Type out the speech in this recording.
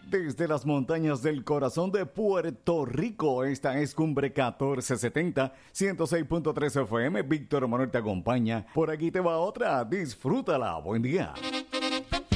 Desde las montañas del corazón de Puerto Rico, esta es Cumbre 1470, 106.3 FM. Víctor Manuel te acompaña. Por aquí te va otra. Disfrútala. Buen día.